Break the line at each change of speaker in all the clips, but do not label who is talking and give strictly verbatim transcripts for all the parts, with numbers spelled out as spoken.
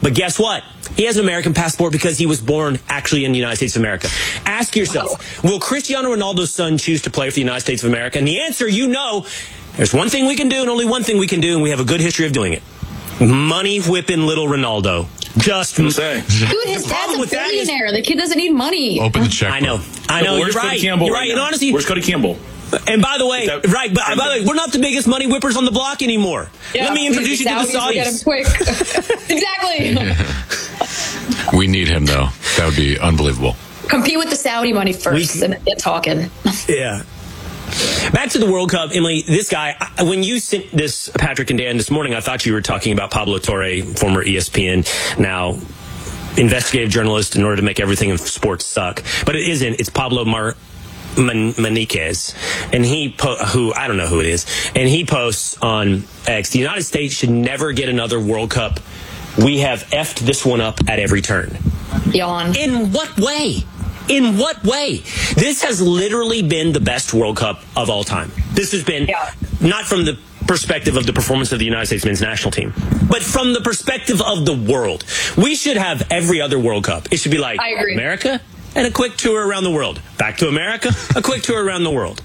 But guess what? He has an American passport because he was born actually in the United States of America. Ask yourself, will Cristiano Ronaldo's son choose to play for the United States of America? And the answer, you know, there's one thing we can do and only one thing we can do, and we have a good history of doing it. Money whipping little Ronaldo. Just
say.
Dude, his dad's a billionaire. The kid doesn't need money.
Open the checkbook.
I know. I know.
Where's
You're
Cody
right.
Campbell
You're
right
right.
now?
And honestly,
Where's Cody Campbell?
And by the way,
that,
right, but by the way, we're not the biggest money whippers on the block anymore.
Yeah,
Let me introduce you to the Saudis.
Get him quick. Exactly.
We need him, though. That would be unbelievable.
Compete with the Saudi money first
We,
and then get talking.
Yeah. Back to the World Cup, Emily, this guy, when you sent this, Patrick and Dan, this morning, I thought you were talking about Pablo Torre, former E S P N, now investigative journalist in order to make everything in sports suck. But it isn't. It's Pablo Mar... Man- Maniquez, and he po- who I don't know who it is, and he posts on X, the United States should never get another World Cup. We have effed this one up at every turn.
Yawn.
In what way? In what way? This has literally been the best World Cup of all time. This has been
yeah.
not from the perspective of the performance of the United States men's national team, but from the perspective of the world. We should have every other World Cup. It should be like
I agree.
America and a quick tour around the world. Back to America, a quick tour around the world.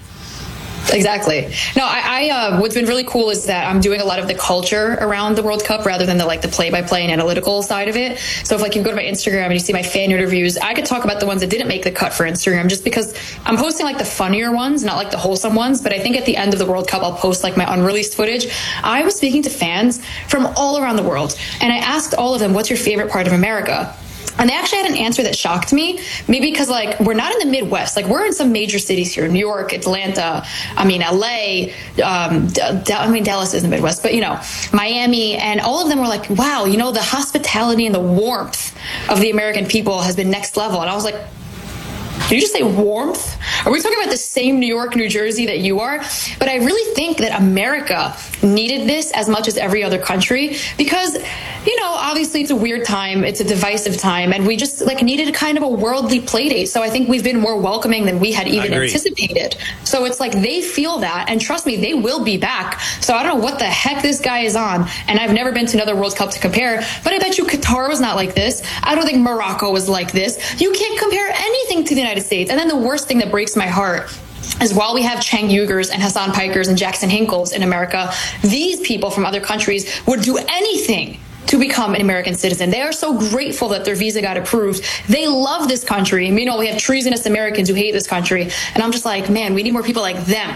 Exactly. No, I, I uh, what's been really cool is that I'm doing a lot of the culture around the World Cup rather than the like the play-by-play and analytical side of it. So if like you go to my Instagram and you see my fan interviews, I could talk about the ones that didn't make the cut for Instagram just because I'm posting like the funnier ones, not like the wholesome ones. But I think at the end of the World Cup, I'll post like my unreleased footage. I was speaking to fans from all around the world, and I asked all of them, "What's your favorite part of America?" And they actually had an answer that shocked me, maybe because, like, we're not in the Midwest. Like, we're in some major cities here, New York, Atlanta, I mean, L A, um, D- D- I mean, Dallas is in the Midwest, but, you know, Miami, and all of them were like, wow, you know, the hospitality and the warmth of the American people has been next level. And I was like, did you just say warmth? Are we talking about the same New York, New Jersey that you are? But I really think that America needed this as much as every other country because, you know, obviously it's a weird time. It's a divisive time. And we just like needed kind of a worldly play date. So I think we've been more welcoming than we had even anticipated. So it's like they feel that. And trust me, they will be back. So I don't know what the heck this guy is on. And I've never been to another World Cup to compare. But I bet you Qatar was not like this. I don't think Morocco was like this. You can't compare anything to the United States. And then the worst thing that breaks my heart is while we have Chang Uyghurs and Hassan Pikers and Jackson Hinkles in America, these people from other countries would do anything to become an American citizen. They are so grateful that their visa got approved. They love this country. You know, we have treasonous Americans who hate this country. And I'm just like, man, we need more people like them.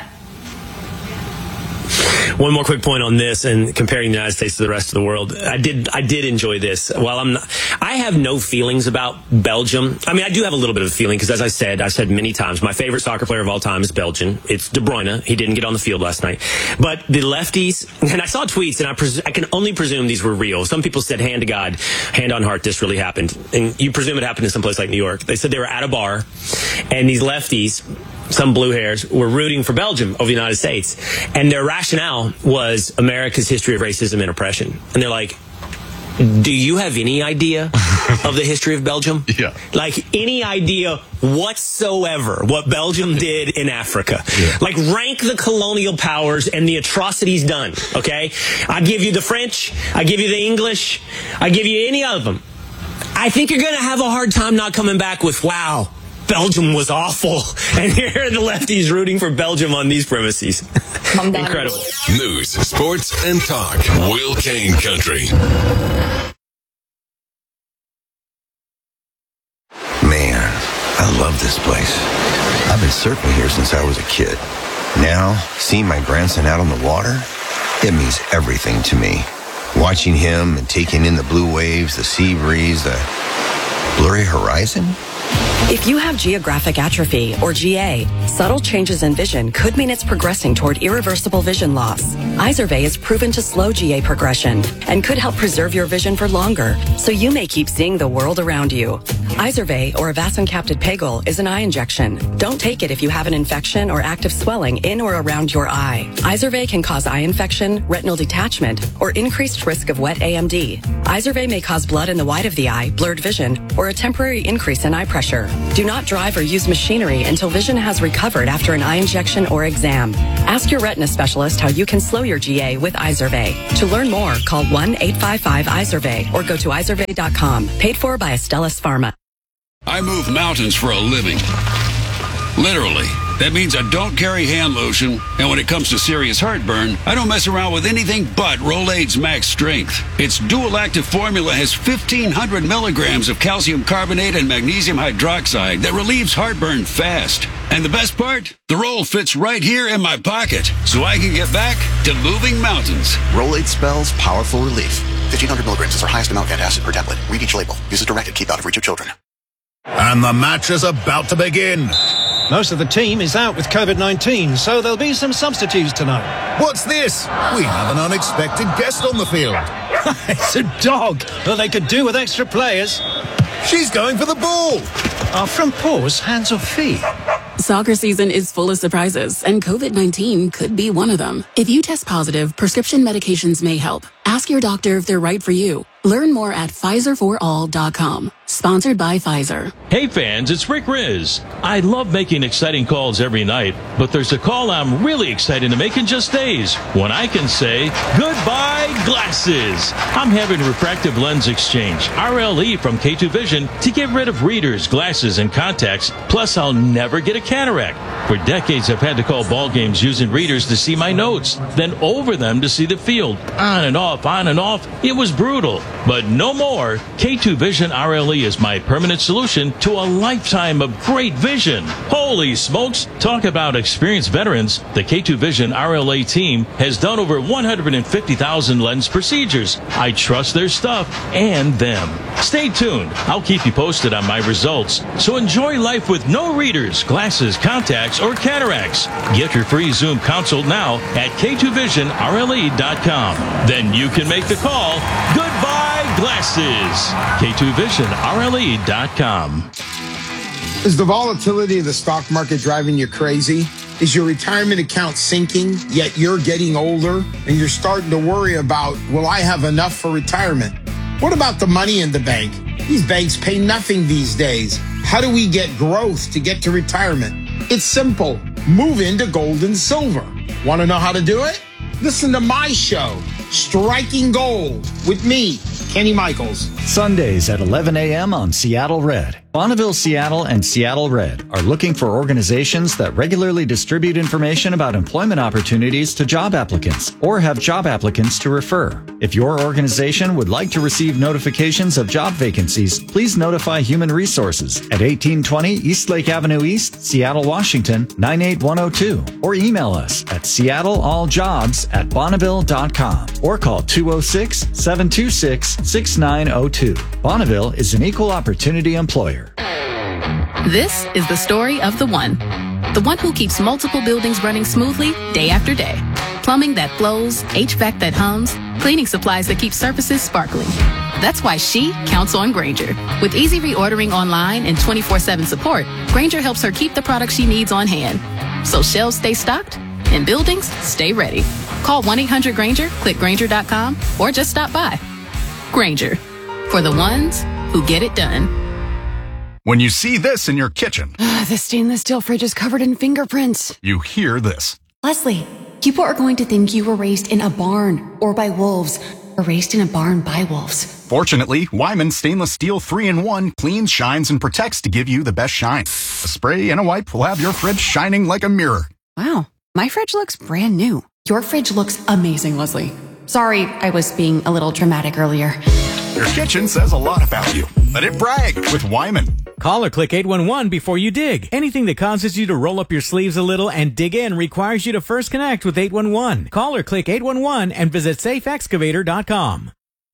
One more quick point on this and comparing the United States to the rest of the world. I did I did enjoy this. While I'm not, I have no feelings about Belgium. I mean, I do have a little bit of a feeling because, as I said, I've said many times, my favorite soccer player of all time is Belgian. It's De Bruyne. He didn't get on the field last night. But the lefties, and I saw tweets, and I, pres- I can only presume these were real. Some people said, hand to God, hand on heart, this really happened. And you presume it happened in some place like New York. They said they were at a bar, and these lefties, some blue hairs, were rooting for Belgium over the United States. And their rationale was America's history of racism and oppression. And they're like, do you have any idea of the history of Belgium?
Yeah.
Like any idea whatsoever what Belgium did in Africa? Yeah. Like rank the colonial powers and the atrocities done, okay? I give you the French, I give you the English, I give you any of them. I think you're going to have a hard time not coming back with, wow, Belgium was awful. And here are the lefties rooting for Belgium on these premises. Incredible.
News, sports, and talk. Will Kane Country.
Man, I love this place. I've been surfing here since I was a kid. Now, seeing my grandson out on the water, it means everything to me. Watching him and taking in the blue waves, the sea breeze, the blurry horizon.
If you have geographic atrophy, or G A, subtle changes in vision could mean it's progressing toward irreversible vision loss. Izervay is proven to slow G A progression and could help preserve your vision for longer, so you may keep seeing the world around you. Izervay, or avacincaptad pegol, is an eye injection. Don't take it if you have an infection or active swelling in or around your eye. Izervay can cause eye infection, retinal detachment, or increased risk of wet A M D. Izervay may cause blood in the white of the eye, blurred vision, or a temporary increase in eye pressure. pressure. Do not drive or use machinery until vision has recovered after an eye injection or exam. Ask your retina specialist how you can slow your G A with Izervay. To learn more, call one eight five five Izervay or go to izervay dot com. Paid for by Astellas Pharma.
I move mountains for a living. Literally. That means I don't carry hand lotion, and when it comes to serious heartburn, I don't mess around with anything but Rolaids Max Strength. Its dual-active formula has fifteen hundred milligrams of calcium carbonate and magnesium hydroxide that relieves heartburn fast. And the best part? The roll fits right here in my pocket, so I can get back to moving mountains.
Rolaids spells powerful relief. fifteen hundred milligrams is our highest amount of antacid per tablet. Read each label. Use as directed. Keep out of reach of children.
And the match is about to begin.
Most of the team is out with COVID nineteen, so there'll be some substitutes tonight.
What's this? We have an unexpected guest on the field.
It's a dog. Well, they could do with extra players.
She's going for the ball.
Are front paws hands or feet?
Soccer season is full of surprises, and COVID nineteen could be one of them. If you test positive, prescription medications may help. Ask your doctor if they're right for you. Learn more at Pfizer for all dot com. Sponsored by Pfizer.
Hey fans, it's Rick Riz. I love making exciting calls every night, but there's a call I'm really excited to make in just days when I can say goodbye glasses. I'm having refractive lens exchange, R L E from K two Vision, to get rid of readers, glasses, and contacts. Plus, I'll never get a cataract. For decades, I've had to call ball games using readers to see my notes, then over them to see the field. On and off, on and off. It was brutal. But no more. K two Vision R L E is my permanent solution to a lifetime of great vision. Holy smokes. Talk about experienced veterans. The K two Vision R L E team has done over one hundred fifty thousand lens procedures. I trust their stuff and them. Stay tuned. I'll keep you posted on my results. So enjoy life with no readers, glasses, contacts, or cataracts. Get your free Zoom consult now at K two vision R L E dot com. Then you can make the call. Goodbye glasses. K two vision R L E dot com.
Is the volatility of the stock market driving you crazy? Is your retirement account sinking, yet you're getting older and you're starting to worry about, will I have enough for retirement? What about the money in the bank? These banks pay nothing these days. How do we get growth to get to retirement? It's simple. Move into gold and silver. Want to know how to do it? Listen to my show, Striking Gold, with me, Kenny Michaels.
Sundays at eleven a.m. on Seattle Red. Bonneville Seattle and Seattle Red are looking for organizations that regularly distribute information about employment opportunities to job applicants or have job applicants to refer. If your organization would like to receive notifications of job vacancies, please notify Human Resources at eighteen twenty East Lake Avenue East, Seattle, Washington, nine eight one oh two, or email us at seattlealljobs at bonneville dot com or call two oh six, seven two six, six nine oh two. Bonneville is an equal opportunity employer.
This is the story of the one. The one who keeps multiple buildings running smoothly day after day. Plumbing that flows, H V A C that hums, cleaning supplies that keep surfaces sparkling. That's why she counts on Grainger. With easy reordering online and twenty-four seven support, Grainger helps her keep the products she needs on hand. So shelves stay stocked and buildings stay ready. Call one eight hundred Grainger, click Grainger dot com, or just stop by. Grainger, for the ones who get it done.
When you see this in your kitchen,
the stainless steel fridge is covered in fingerprints.
You hear this.
Leslie, people are going to think you were raised in a barn or by wolves or raised in a barn by wolves.
Fortunately, Wyman Stainless Steel three in one cleans, shines, and protects to give you the best shine. A spray and a wipe will have your fridge shining like a mirror.
Wow, my fridge looks brand new. Your fridge looks amazing, Leslie. Sorry, I was being a little dramatic earlier.
Your kitchen says a lot about you. Let it brag with Wyman.
Call or click eight one one before you dig. Anything that causes you to roll up your sleeves a little and dig in requires you to first connect with eight one one. Call or click eight one one and visit safe excavator dot com.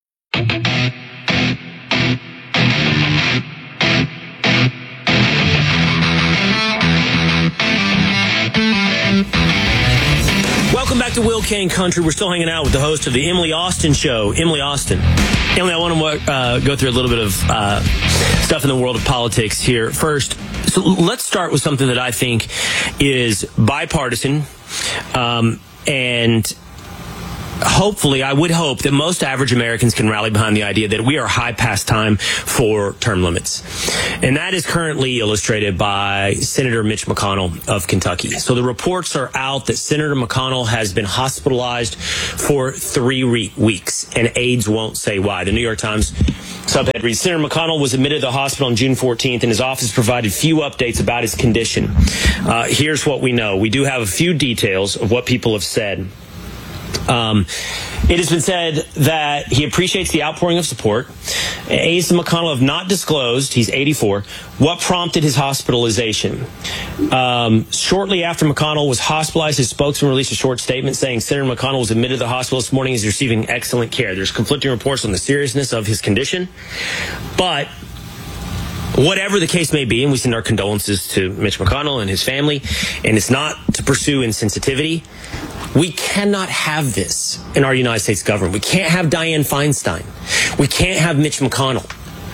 Welcome back to Will Kane Country. We're still hanging out with the host of the Emily Austin Show, Emily Austin. Emily, I want to uh, go through a little bit of uh, stuff in the world of politics here. First, so let's start with something that I think is bipartisan um, and hopefully, I would hope that most average Americans can rally behind the idea that we are high past time for term limits. And that is currently illustrated by Senator Mitch McConnell of Kentucky. So the reports are out that Senator McConnell has been hospitalized for three re- weeks, and aides won't say why. The New York Times subhead reads, Senator McConnell was admitted to the hospital on June fourteenth, and his office provided few updates about his condition. Uh, here's what we know. We do have a few details of what people have said. Um, it has been said that he appreciates the outpouring of support. Aides to McConnell have not disclosed, he's eighty-four, what prompted his hospitalization. Um, shortly after McConnell was hospitalized, his spokesman released a short statement saying Senator McConnell was admitted to the hospital this morning. He's receiving excellent care. There's conflicting reports on the seriousness of his condition. But whatever the case may be, and we send our condolences to Mitch McConnell and his family, and it's not to pursue insensitivity, we cannot have this in our United States government. We can't have Dianne Feinstein. We can't have Mitch McConnell.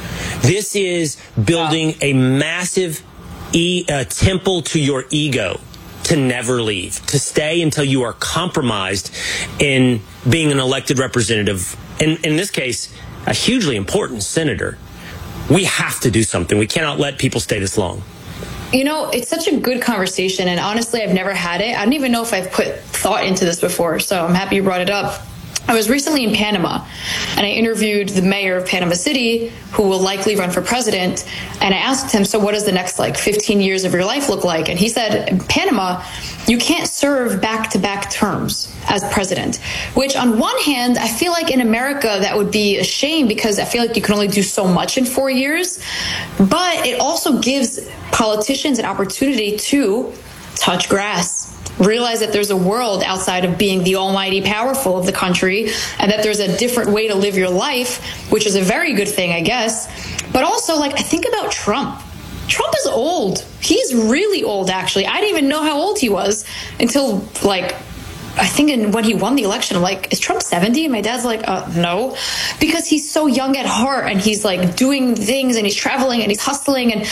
This is building a massive e- uh, temple to your ego to never leave, to stay until you are compromised in being an elected representative. In, in this case, a hugely important senator. We have to do something. We cannot let people stay this long.
You know, it's such a good conversation, and honestly, I've never had it. I don't even know if I've put thought into this before, so I'm happy you brought it up. I was recently in Panama, and I interviewed the mayor of Panama City, who will likely run for president, and I asked him, so what does the next, like, fifteen years of your life look like? And he said, in Panama, you can't serve back-to-back terms as president, which on one hand, I feel like in America that would be a shame because I feel like you can only do so much in four years, but it also gives politicians an opportunity to touch grass. Realize that there's a world outside of being the almighty powerful of the country, and that there's a different way to live your life, which is a very good thing, I guess. But also, like, I think about Trump. Trump is old. He's really old, actually. I didn't even know how old he was until, like, I think in, when he won the election, I'm like, is Trump seventy? And my dad's like, uh, no, because he's so young at heart, and he's like doing things, and he's traveling, and he's hustling, and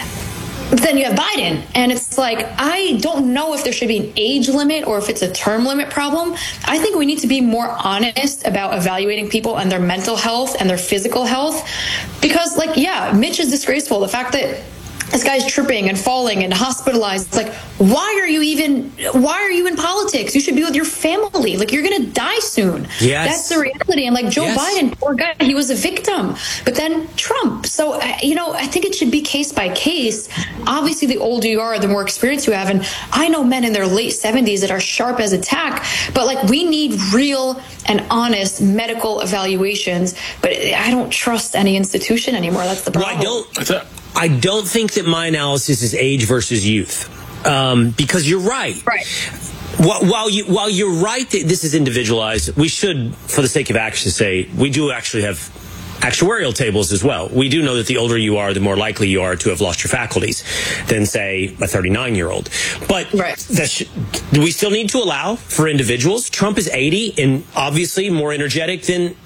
But then you have Biden, and it's like, I don't know if there should be an age limit or if it's a term limit problem. I think we need to be more honest about evaluating people and their mental health and their physical health. Because, like, yeah, Mitch is disgraceful. The fact that this guy's tripping and falling and hospitalized, it's like, why are you even, why are you in politics? You should be with your family. Like, you're going to die soon.
Yes.
That's the reality. And like Joe
Yes.
Biden, poor guy, he was a victim. But then Trump. So, uh, you know, I think it should be case by case. Obviously, the older you are, the more experience you have. And I know men in their late seventies that are sharp as a tack. But like, we need real and honest medical evaluations. But I don't trust any institution anymore. That's the problem.
Well, I don't. I don't think that my analysis is age versus youth, um, because you're right.
Right.
While, while you while you're right that this is individualized, we should, for the sake of action, say we do actually have actuarial tables as well. We do know that the older you are, the more likely you are to have lost your faculties than, say, a thirty-nine-year-old. But
right.
that's, do we still need to allow for individuals? Trump is eighty and obviously more energetic than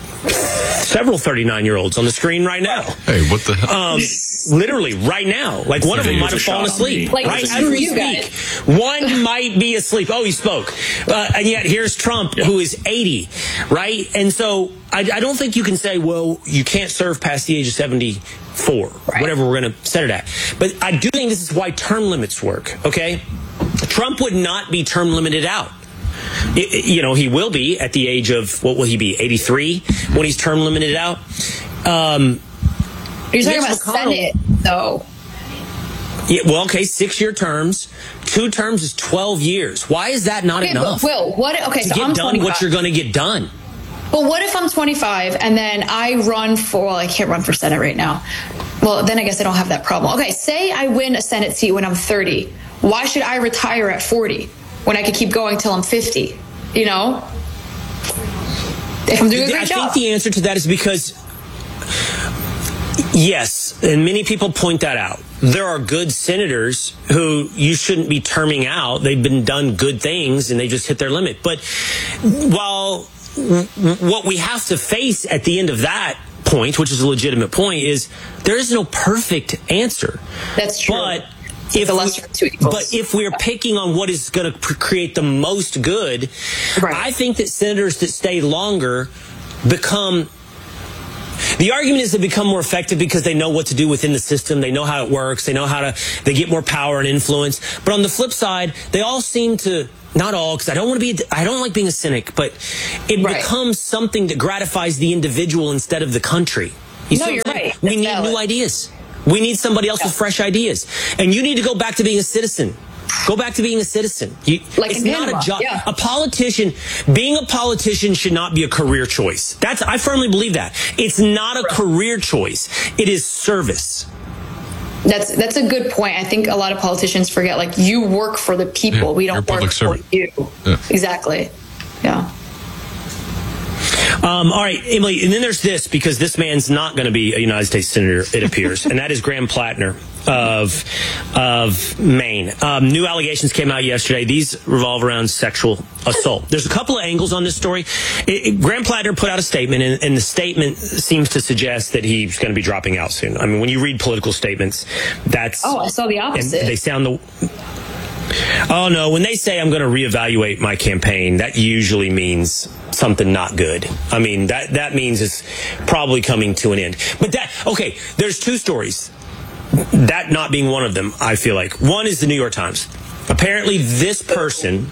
several thirty-nine-year-olds on the screen right now.
Hey, what the hell?
Um, literally, right now. Like, one of them might have fallen asleep.
Like,
right
screw
as we
you
speak.
guys.
One might be asleep. Oh, he spoke. Uh, and yet, here's Trump, who is eighty, right? And so, I, I don't think you can say, well, you can't serve past the age of seventy-four, right. Whatever we're going to set it at. But I do think this is why term limits work, okay? Trump would not be term limited out. It, you know, he will be at the age of, what will he be, eighty-three, when he's term limited out. Um,
You're talking about Senate, though.
Yeah, well, okay, six-year terms. Two terms is twelve years. Why is that not
Okay,
enough?
but Will, what? Okay,
to
so
get
I'm
done
twenty-five.
what you're going to get done.
Well, what if I'm twenty-five and then I run for, well, I can't run for Senate right now. Well, then I guess I don't have that problem. Okay, say I win a Senate seat when I'm thirty. Why should I retire at forty when I could keep going till I'm fifty? You know? If I'm doing a great
I
job.
think the answer to that is because, yes, and many people point that out. There are good senators who you shouldn't be terming out. They've been done good things and they just hit their limit. But while what we have to face at the end of that point, which is a legitimate point, is there is no perfect answer.
That's true.
But If
the lesser of two evils.
But if we're picking on what is going to pr- create the most good, right. I think that senators that stay longer become... The argument is they become more effective because they know what to do within the system. They know how it works. They know how to... They get more power and influence. But on the flip side, they all seem to... Not all, because I don't want to be... I don't like being a cynic, but it right. becomes something that gratifies the individual instead of the country. You
no, you're right.
We That's need valid. new ideas. We need somebody else yeah. with fresh ideas. And you need to go back to being a citizen. Go back to being a citizen. You,
like
it's not
Panama.
a job.
Yeah.
A politician, being a politician should not be a career choice. That's, I firmly believe that. It's not a right. career choice. It is service.
That's that's a good point. I think a lot of politicians forget, like, you work for the people. Yeah, we don't work for you. Yeah. Exactly. Yeah.
Um, all right, Emily, and then there's this, because this man's not going to be a United States Senator, it appears, and that is Graham Plattner of of Maine. Um, new allegations came out yesterday. These revolve around sexual assault. There's a couple of angles on this story. It, it, Graham Plattner put out a statement, and, and the statement seems to suggest that he's going to be dropping out soon. I mean, when you read political statements, that's...
Oh, I saw the opposite.
They sound the... Oh, no, when they say I'm going to reevaluate my campaign, that usually means something not good. I mean, that, that means it's probably coming to an end. But that, okay, there's two stories. That not being one of them, I feel like. One is the New York Times. Apparently, this person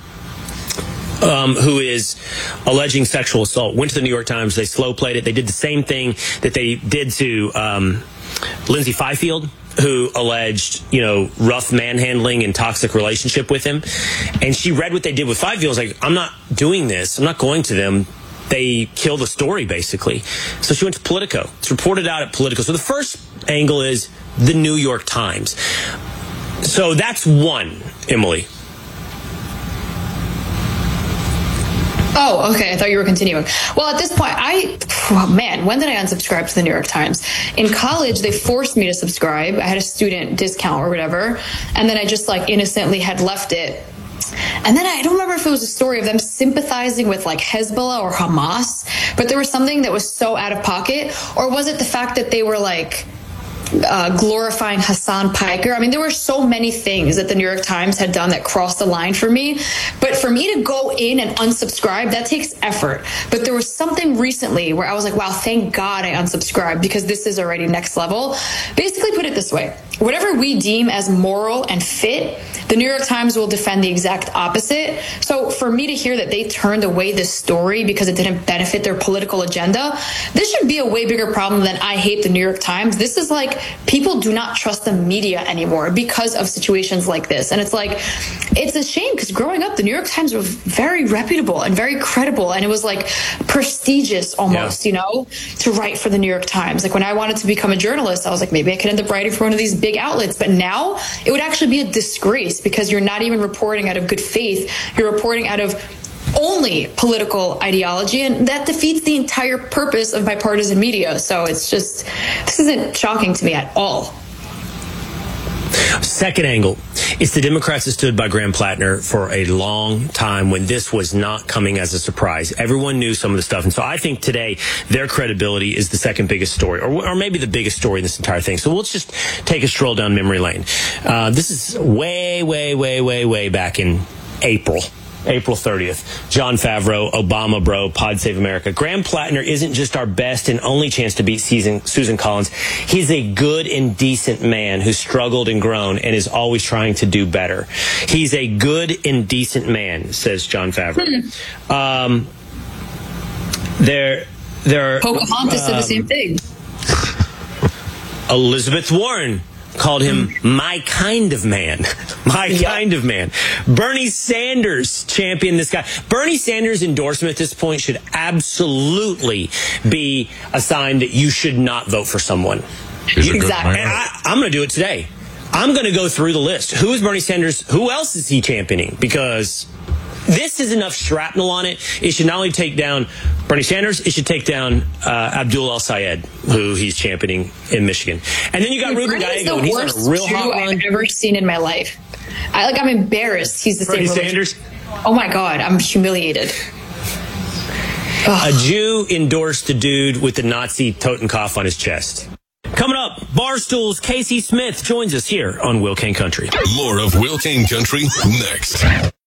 um, who is alleging sexual assault went to the New York Times. They slow played it. They did the same thing that they did to um, Lindsay Fifield, who alleged, you know, rough manhandling and toxic relationship with him. And she read what they did with Fifield. I was like, I'm not doing this. I'm not going to them. They kill the story, basically. So she went to Politico. It's reported out at Politico. So the first angle is the New York Times. So that's one, Emily.
Oh, okay. I thought you were continuing. Well, at this point, I, oh man, when did I unsubscribe to the New York Times? In college, they forced me to subscribe. I had a student discount or whatever. And then I just like innocently had left it. And then I don't remember if it was a story of them sympathizing with like Hezbollah or Hamas, but there was something that was so out of pocket. Or was it the fact that they were like, Uh, glorifying Hassan Piker? I mean, there were so many things that the New York Times had done that crossed the line for me. But for me to go in and unsubscribe, that takes effort. But there was something recently where I was like, wow, thank God I unsubscribed, because this is already next level. Basically, put it this way. Whatever we deem as moral and fit, the New York Times will defend the exact opposite. So for me to hear that they turned away this story because it didn't benefit their political agenda, this should be a way bigger problem than I hate the New York Times. This is like, people do not trust the media anymore because of situations like this. And it's like, it's a shame, because growing up, the New York Times was very reputable and very credible. And it was like prestigious almost, yeah. you know, to write for the New York Times. Like when I wanted to become a journalist, I was like, maybe I could end up writing for one of these big outlets. But now it would actually be a disgrace, because you're not even reporting out of good faith. You're reporting out of only political ideology, and that defeats the entire purpose of bipartisan media. So it's just, this isn't shocking to me at all.
Second angle, it's the Democrats that stood by Graham Plattner for a long time when this was not coming as a surprise. Everyone knew some of the stuff. And so I think today their credibility is the second biggest story, or, or maybe the biggest story in this entire thing. So let's just take a stroll down memory lane. Uh, this is way, way, way, way, way back in April. April thirtieth. Jon Favreau, Obama bro, Pod Save America. Graham Plattner isn't just our best and only chance to beat Susan, Susan Collins. He's a good and decent man who struggled and grown and is always trying to do better. He's a good and decent man, says Jon Favreau. Hmm. Um, there, there.
Pocahontas
um,
said the same thing.
Elizabeth Warren called him my kind of man. My yep. kind of man. Bernie Sanders championed this guy. Bernie Sanders' endorsement at this point should absolutely be a sign that you should not vote for someone.
Exactly.
And I, I'm going to do it today. I'm going to go through the list. Who is Bernie Sanders? Who else is he championing? Because this is enough shrapnel on it. It should not only take down Bernie Sanders, it should take down uh, Abdul El-Sayed, who he's championing in Michigan. And then you got Ruben Gallego, and he's on a real hot run.
I've ever seen in my life. I like. I'm embarrassed. He's the
Bernie
same.
Sanders.
Oh my God, I'm humiliated.
Ugh. A Jew endorsed a dude with the Nazi Totenkopf on his chest. Coming up, Barstool's Casey Smith joins us here on Will Kane Country.
More of Will Kane Country next.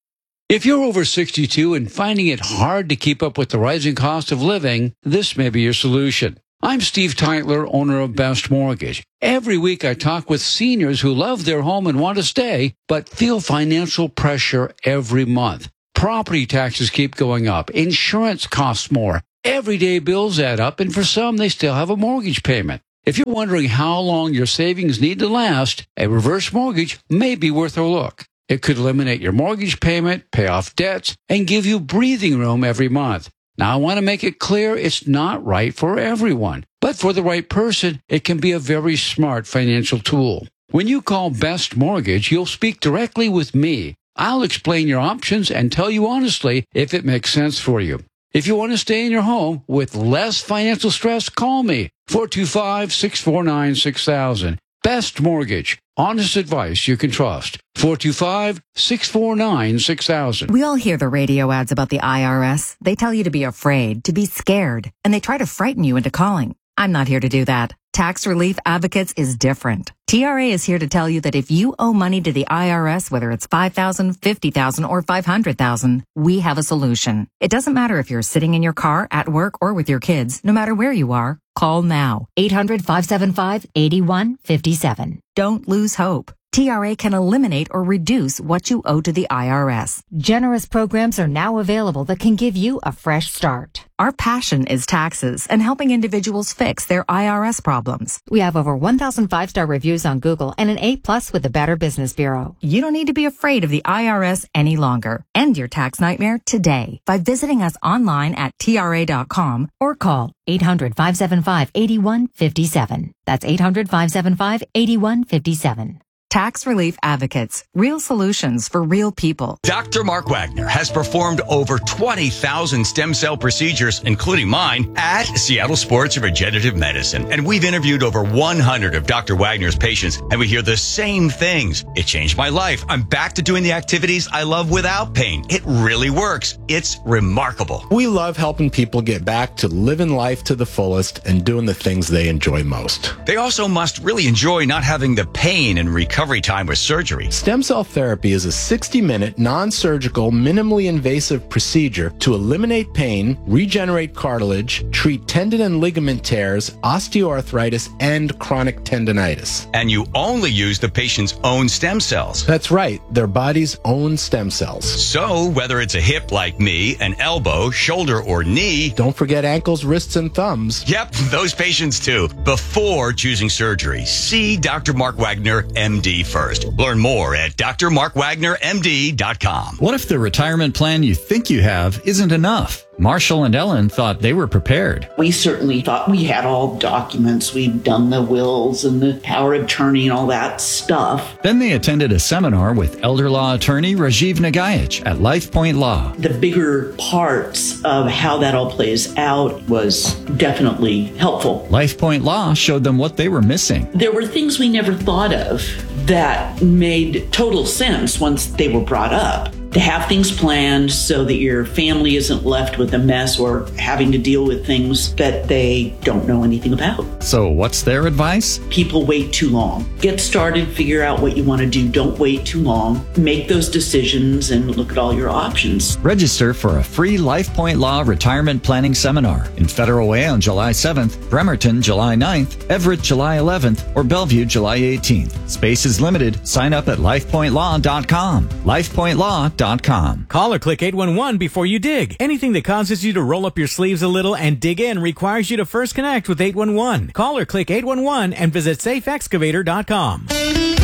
If you're over sixty-two and finding it hard to keep up with the rising cost of living, this may be your solution. I'm Steve Teitler, owner of Best Mortgage. Every week I talk with seniors who love their home and want to stay, but feel financial pressure every month. Property taxes keep going up. Insurance costs more. Everyday bills add up, and for some, they still have a mortgage payment. If you're wondering how long your savings need to last, a reverse mortgage may be worth a look. It could eliminate your mortgage payment, pay off debts, and give you breathing room every month. Now, I want to make it clear it's not right for everyone, but for the right person, it can be a very smart financial tool. When you call Best Mortgage, you'll speak directly with me. I'll explain your options and tell you honestly if it makes sense for you. If you want to stay in your home with less financial stress, call me, four two five, six four nine, six thousand. Best Mortgage. Honest advice you can trust. four two five, six four nine, six thousand.
We all hear the radio ads about the I R S. They tell you to be afraid, to be scared, and they try to frighten you into calling. I'm not here to do that. Tax Relief Advocates is different. T R A is here to tell you that if you owe money to the I R S, whether it's five thousand dollars, fifty thousand dollars, or five hundred thousand dollars, we have a solution. It doesn't matter if you're sitting in your car, at work, or with your kids. No matter where you are, call now. eight hundred, five seven five, eight one five seven. Don't lose hope. T R A can eliminate or reduce what you owe to the I R S. Generous programs are now available that can give you a fresh start. Our passion is taxes and helping individuals fix their I R S problems. We have over one thousand five-star reviews on Google and an A plus with the Better Business Bureau. You don't need to be afraid of the I R S any longer. End your tax nightmare today by visiting us online at T R A dot com or call eight hundred, five seven five, eight one five seven. That's eight hundred, five seven five, eight one five seven. Tax Relief Advocates. Real solutions for real people.
Doctor Mark Wagner has performed over twenty thousand stem cell procedures, including mine, at Seattle Sports Regenerative Medicine. And we've interviewed over one hundred of Doctor Wagner's patients, and we hear the same things. It changed my life. I'm back to doing the activities I love without pain. It really works. It's remarkable.
We love helping people get back to living life to the fullest and doing the things they enjoy most.
They also must really enjoy not having the pain and recovery time with surgery.
Stem cell therapy is a sixty-minute, non-surgical, minimally invasive procedure to eliminate pain, regenerate cartilage, treat tendon and ligament tears, osteoarthritis, and chronic tendonitis.
And you only use the patient's own stem cells.
That's right, their body's own stem cells.
So, whether it's a hip like me, an elbow, shoulder, or knee...
Don't forget ankles, wrists, and thumbs.
Yep, those patients too. Before choosing surgery, see Doctor Mark Wagner, M D first. Learn more at D R mark wagner M D dot com.
What if the retirement plan you think you have isn't enough? Marshall and Ellen thought they were prepared.
We certainly thought we had all documents. We'd done the wills and the power of attorney and all that stuff.
Then they attended a seminar with elder law attorney Rajiv Nagayich at Life Point Law.
The bigger parts of how that all plays out was definitely helpful.
Life Point Law showed them what they were missing.
There were things we never thought of that made total sense once they were brought up. To have things planned so that your family isn't left with a mess or having to deal with things that they don't know anything about.
So what's their advice?
People wait too long. Get started, figure out what you want to do. Don't wait too long. Make those decisions and look at all your options.
Register for a free Life Point Law retirement planning seminar in Federal Way on July seventh, Bremerton July ninth, Everett July eleventh, or Bellevue July eighteenth. Space is limited. Sign up at life point law dot com. life point law dot com.
Call or click eight one one before you dig. Anything that causes you to roll up your sleeves a little and dig in requires you to first connect with eight one one. Call or click eight one one and visit safe excavator dot com.